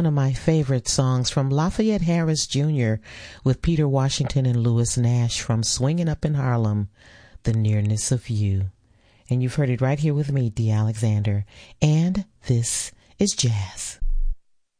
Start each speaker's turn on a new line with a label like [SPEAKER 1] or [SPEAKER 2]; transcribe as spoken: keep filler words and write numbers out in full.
[SPEAKER 1] one of my favorite songs from Lafayette Harris Junior with Peter Washington and Louis Nash from Swingin' Up in Harlem, The Nearness of You. And you've heard it right here with me, Dee Alexander. And this is Jazz.